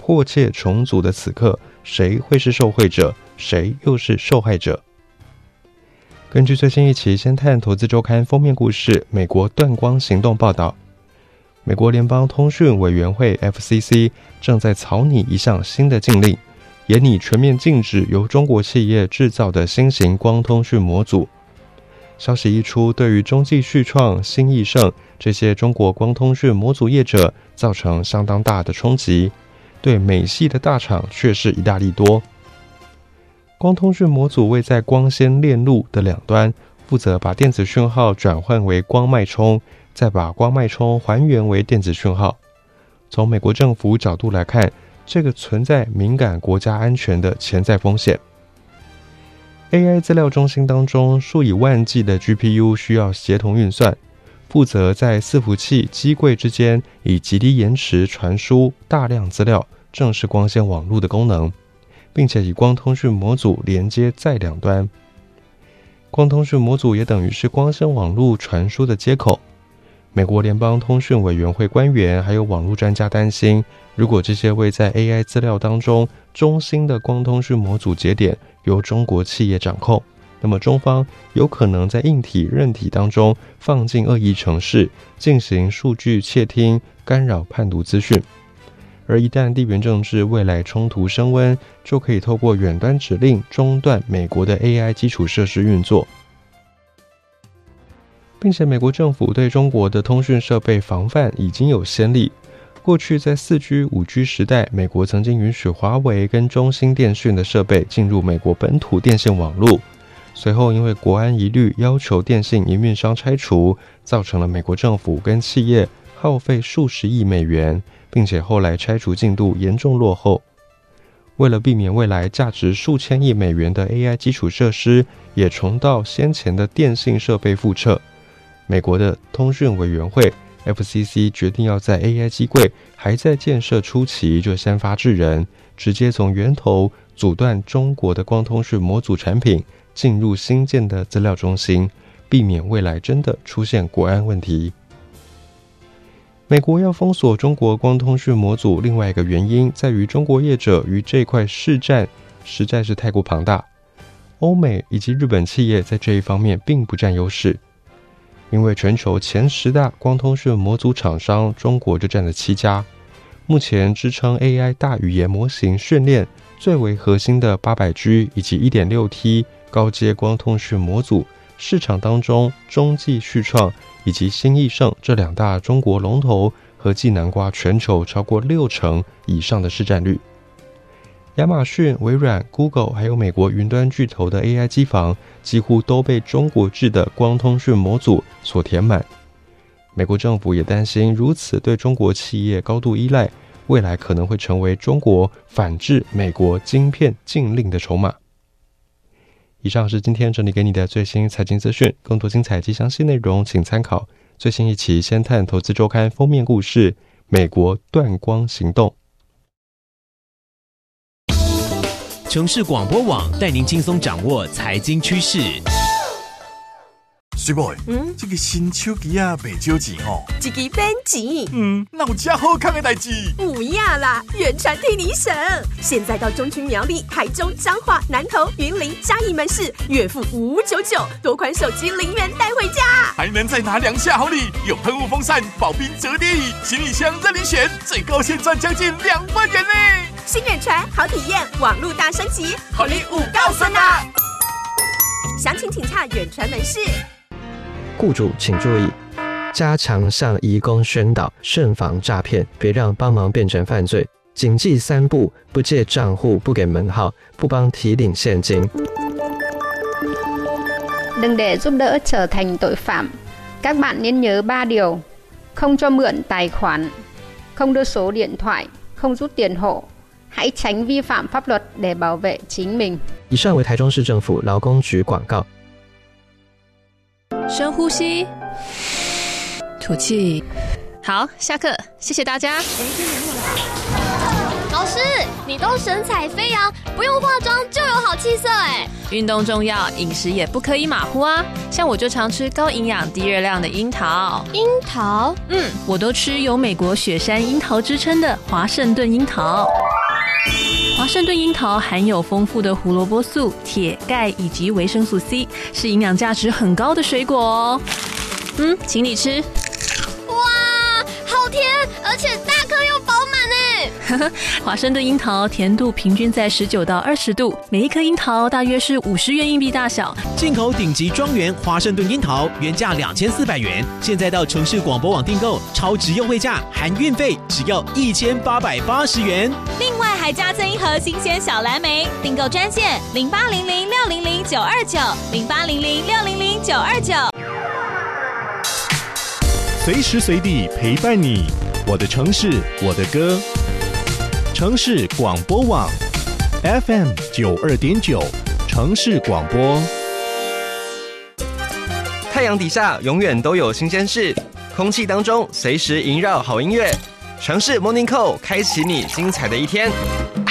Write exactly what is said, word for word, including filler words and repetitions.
迫切重组的此刻，谁会是受惠者，谁又是受害者？根据最新一期《先探投资周刊》封面故事，美国断光行动报道，美国联邦通讯委员会 F C C 正在草拟一项新的禁令，严拟全面禁止由中国企业制造的新型光通讯模组。消息一出，对于中继续创、新易盛这些中国光通讯模组业者造成相当大的冲击，对美系的大厂却是一大利多。光通讯模组位在光纤链路的两端，负责把电子讯号转换为光脉冲，再把光脉冲还原为电子讯号。从美国政府角度来看，这个存在敏感国家安全的潜在风险。A I 资料中心当中，数以万计的 G P U 需要协同运算，负责在伺服器、机柜之间以极低延迟传输大量资料，正是光纤网络的功能，并且以光通讯模组连接在两端。光通讯模组也等于是光纤网络传输的接口。美国联邦通讯委员会官员还有网络专家担心，如果这些位在 A I 资料当中中心的光通讯模组节点由中国企业掌控，那么中方有可能在硬体、韧体当中放进恶意程式，进行数据窃听、干扰、判读资讯。而一旦地缘政治未来冲突升温，就可以透过远端指令中断美国的 A I 基础设施运作。并且美国政府对中国的通讯设备防范已经有先例。过去在 四 G、五 G 时代，美国曾经允许华为跟中兴电讯的设备进入美国本土电信网络，随后因为国安疑虑要求电信营运商拆除，造成了美国政府跟企业耗费数十亿美元，并且后来拆除进度严重落后。为了避免未来价值数千亿美元的 A I 基础设施也重蹈先前的电信设备覆辙，美国的通讯委员会 F C C 决定要在 A I 机柜还在建设初期就先发制人，直接从源头阻断中国的光通讯模组产品进入新建的资料中心，避免未来真的出现国安问题。美国要封锁中国光通讯模组，另外一个原因在于中国业者于这块市占实在是太过庞大，欧美以及日本企业在这一方面并不占优势。因为全球前十大光通讯模组厂商，中国就占了七家。目前支撑 A I 大语言模型训练最为核心的 八百 G 以及 一点六 T 高阶光通讯模组，市场当中中继续创以及新易盛这两大中国龙头合计囊括全球超过六成以上的市占率。亚马逊、微软、Google 还有美国云端巨头的 A I 机房几乎都被中国制的光通讯模组所填满。美国政府也担心如此对中国企业高度依赖，未来可能会成为中国反制美国晶片禁令的筹码。以上是今天整理给你的最新财经资讯，更多精彩及详细内容请参考最新一期《先探投资周刊》封面故事：美国断光行动。 城市广播网带您轻松掌握财经趋势。 水妹，嗯，这个新手机啊，袂少钱哦。 一支免钱。 嗯，哪有这好康的代志？ 不要啦，远传替你省。现在到中区苗栗、台中、彰化、南投、云林、嘉义门市，月付五九九，多款手机零元带回家， 还能再拿两下好礼，有喷雾风扇、保冰折叠椅、行李箱任你选，最高现赚将近两万元呢。 新远传好体验，网路大升级，好礼五告诉啊！详情请洽远传门市。 雇主请注意，加强向移工宣导，慎防诈骗，别让帮忙变成犯罪。谨记三不：不借账户，不给门号，不帮提领现金。 Đừng để giúp đỡ trở thành tội phạm. Các bạn nên nhớ ba điều: không cho mượn tài khoản, không đưa số điện thoại, không rút tiền hộ. Hãy tránh vi phạm pháp luật để bảo vệ chính mình. 以上为台中市政府劳工局广告。 深呼吸，吐气。好，下课，谢谢大家。 老师，你都神采飞扬，不用化妆就有好气色哎。 运动重要，饮食也不可以马虎啊。像我就常吃高营养、低热量的樱桃。 樱桃？ 嗯，我都吃有美国雪山樱桃之称的华盛顿樱桃。 华盛顿樱桃含有丰富的胡萝卜素、铁、钙以及维生素 C， 是营养价值很高的水果哦。嗯，请你吃。 哇，好甜，而且大颗又饱满哎！ 华盛顿樱桃甜度平均在十九到二十度，每一颗樱桃大约是五十元硬币大小。 进口顶级庄园华盛顿樱桃原价两千四百元，现在到城市广播网订购，超值优惠价含运费只要一千八百八十元。 另外还加赠一盒新鲜小蓝莓，订购专线零八零零六零零九二九零八零零六零零九二九。 随时随地陪伴你，我的城市，我的歌。城市广播网 F M 九二点九，城市广播。 太阳底下永远都有新鲜事，空气当中随时萦绕好音乐。城市 Morning Call 开启你精彩的一天。